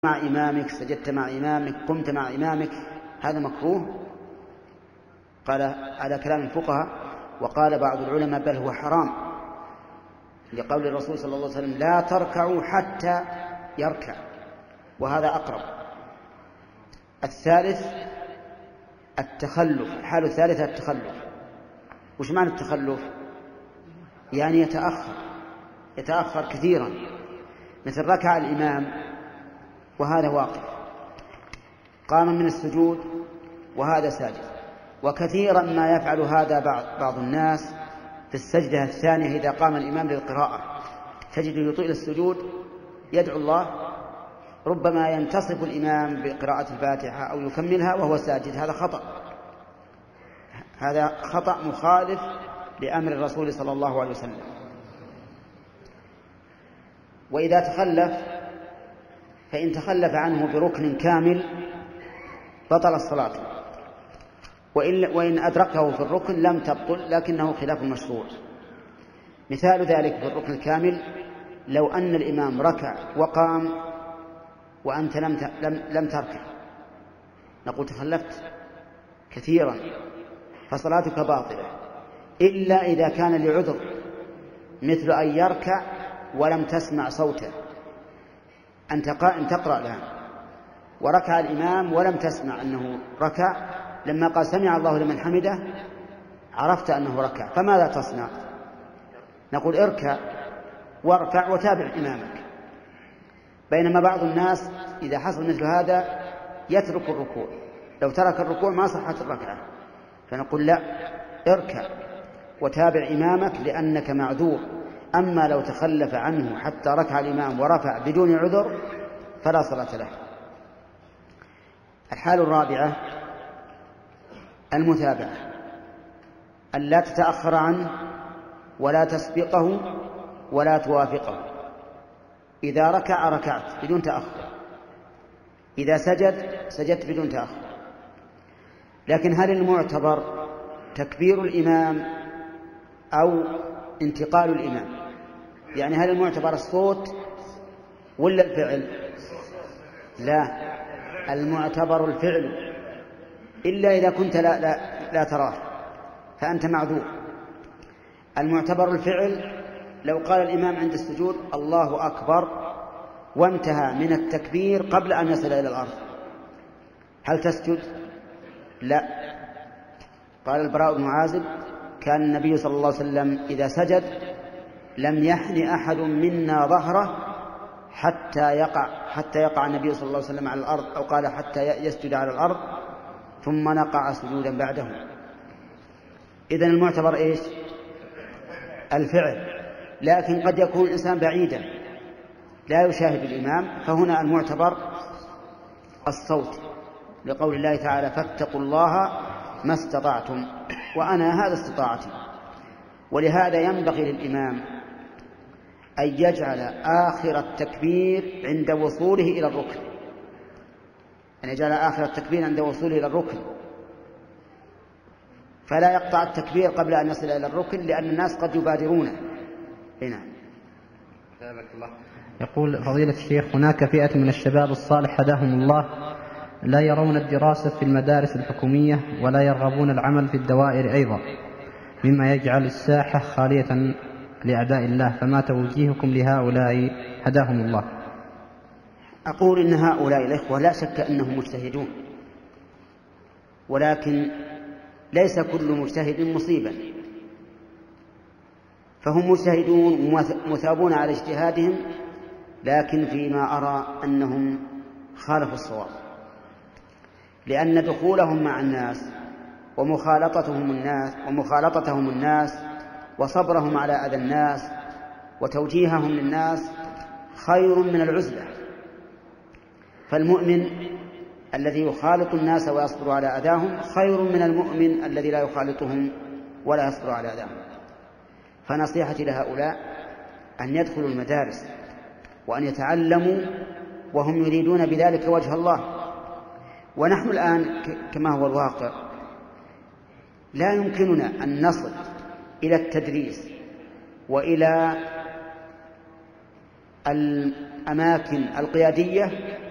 مع إمامك، سجدت مع إمامك، قمت مع إمامك، هذا مكروه قال على كلام الفقهاء. وقال بعض العلماء بل هو حرام لقول الرسول صلى الله عليه وسلم لا تركعوا حتى يركع، وهذا أقرب. الثالث التخلف، الحالة الثالثة التخلف. وش معنى التخلف؟ يعني يتأخر كثيرا، مثل ركع الإمام وهذا واقف، قام من السجود وهذا ساجد. وكثيرا ما يفعل هذا بعض الناس في السجدة الثانية إذا قام الإمام للقراءة، تجد يطيل السجود يدعو الله، ربما ينتصف الإمام بقراءة الفاتحة أو يكملها وهو ساجد. هذا خطأ مخالف لأمر الرسول صلى الله عليه وسلم. وإذا تخلف فإن تخلف عنه بركن كامل بطل الصلاة، وإن أدركه في الركن لم تبطل، لكنه خلاف المشروع. مثال ذلك في الركن الكامل لو أن الإمام ركع وقام وأنت لم تركع، نقول تخلفت كثيرا فصلاتك باطلة، إلا إذا كان لعذر، مثل أن يركع ولم تسمع صوته، أنت قائم تقرأ الآن وركع الإمام ولم تسمع أنه ركع، لما قال سمع الله لمن حمده عرفت أنه ركع، فماذا تصنع؟ نقول اركع واركع وتابع إمامك. بينما بعض الناس إذا حصل مثل هذا يترك الركوع، لو ترك الركوع ما صحت الركعة، فنقول لا، اركع وتابع إمامك لأنك معذور. أما لو تخلف عنه حتى ركع الإمام ورفع بدون عذر فلا صلاة له. الحالة الرابعة المتابعة، أن لا تتأخر عنه ولا تسبقه ولا توافقه. إذا ركع ركعت بدون تأخر، إذا سجد سجدت بدون تأخر. لكن هل المعتبر تكبير الإمام أو انتقال الإمام؟ يعني هل المعتبر الصوت ولا الفعل؟ لا، المعتبر الفعل، إلا إذا كنت لا تراه فأنت معذور. المعتبر الفعل لو قال الإمام عند السجود الله أكبر وانتهى من التكبير قبل أن يصل إلى الأرض، هل تسجد؟ لا. قال البراء بن عازب كان النبي صلى الله عليه وسلم إذا سجد لم يحن أحد منا ظهره حتى يقع النبي صلى الله عليه وسلم على الأرض، أو قال حتى يسجد على الأرض ثم نقع سجودا بعده. إذن المعتبر إيش؟ الفعل. لكن قد يكون الإنسان بعيدا لا يشاهد الإمام، فهنا المعتبر الصوت، لقول الله تعالى فاتقوا الله ما استطعتم، وأنا هذا استطاعتي. ولهذا ينبغي للإمام أن يجعل آخر التكبير عند وصوله إلى الركن، أن يجعل آخر التكبير عند وصوله إلى الركن، فلا يقطع التكبير قبل أن يصل إلى الركن، لأن الناس قد يبادرونه. هنا يقول فضيلة الشيخ هناك فئة من الشباب الصالح هداهم الله لا يرون الدراسة في المدارس الحكومية ولا يرغبون العمل في الدوائر أيضا، مما يجعل الساحة خالية لأعداء الله، فما توجيهكم لهؤلاء هداهم الله؟ أقول إن هؤلاء الإخوة لا شك أنهم مجتهدون، ولكن ليس كل مجتهد مصيبا، فهم مجتهدون مثابون على اجتهادهم، لكن فيما أرى أنهم خالفوا الصواب، لأن دخولهم مع الناس ومخالطتهم الناس وصبرهم على أذى الناس وتوجيههم للناس خير من العزلة. فالمؤمن الذي يخالط الناس ويصبر على أذاهم خير من المؤمن الذي لا يخالطهم ولا يصبر على أذاهم. فنصيحتي لهؤلاء أن يدخلوا المدارس وأن يتعلموا وهم يريدون بذلك وجه الله. ونحن الآن كما هو الواقع لا يمكننا أن نصل إلى التدريس وإلى الأماكن القيادية